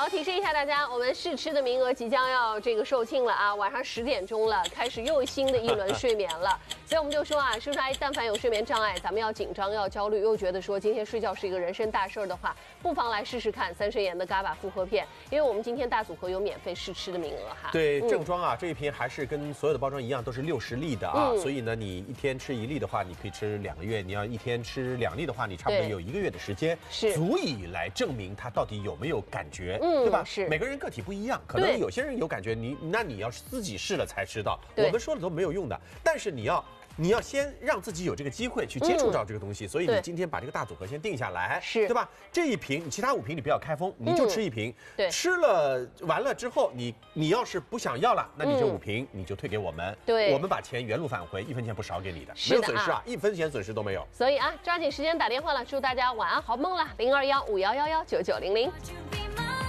好，提示一下大家，我们试吃的名额即将要售罄了啊！晚上10点钟了，开始又新的一轮睡眠了。所以我们就说啊，叔叔阿姨但凡有睡眠障碍，咱们要紧张要焦虑，又觉得说今天睡觉是一个人生大事儿的话，不妨来试试看三生盐的GABA复合片，因为我们今天大组合有免费试吃的名额哈。 对，正装啊，这一瓶还是跟所有的包装一样，都是60粒的啊，所以呢，你一天吃1粒的话，你可以吃2个月；你要一天吃2粒的话，你差不多有1个月的时间，足以来证明它到底有没有感觉，对吧？ 是每个人个体不一样，可能有些人有感觉，那你要是自己试了才知道，我们说的都没有用的，但是你要先让自己有这个机会去接触到这个东西，所以你今天把这个大组合先定下来，对吧？这一瓶，其他5瓶你不要开封，你就吃1瓶，吃了完了之后，你要是不想要了，那你这5瓶你就退给我们，我们把钱原路返回，1分钱不少给你的，没有损失啊，1分钱损失都没有。 所以啊，抓紧时间打电话了，祝大家晚安好梦了，0215119900。